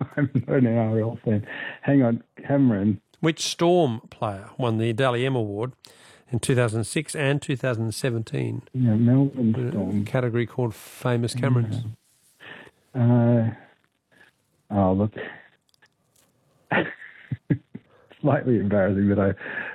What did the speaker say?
I'm not an NRL fan. Hang on, Cameron. Which Storm player won the Dally M Award in 2006 and 2017? Yeah, Melbourne Storm. A category called Famous Camerons. Oh, look. Slightly embarrassing that